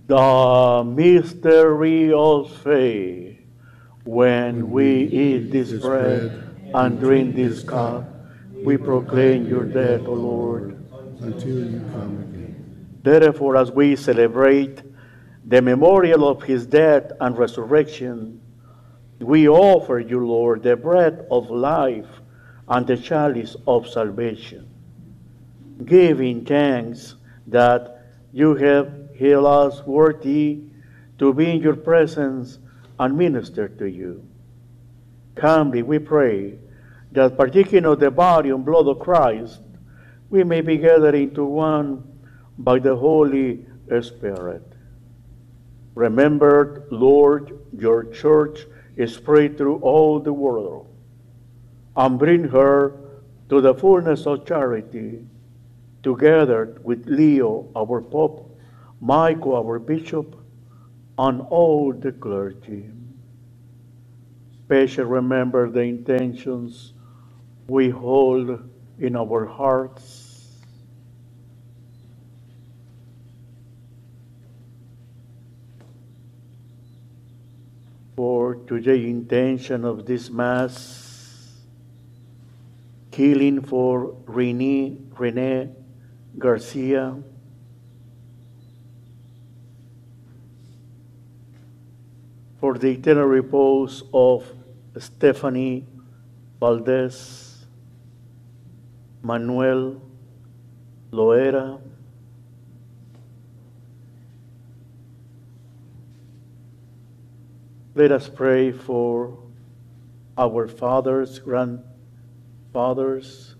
The mystery of faith. When we eat this bread and drink this cup, we proclaim your death, O Lord, until you come again. therefore, as we celebrate the memorial of his death and resurrection, we offer you, Lord, the bread of life and the chalice of salvation, giving thanks that you have held us worthy to be in your presence and minister to you. Humbly we pray that partaking of the body and blood of Christ, we may be gathered into one by the Holy Spirit. Remember, Lord, your church is spread through all the world, and bring her to the fullness of charity, together with Leo, our Pope, Michael, our Bishop, and all the clergy. Especially remember the intentions we hold in our hearts. For today's intention of this Mass, healing for Rene Garcia, for the eternal repose of Stephanie Valdez, Manuel Loera, let us pray for our fathers, grandfathers,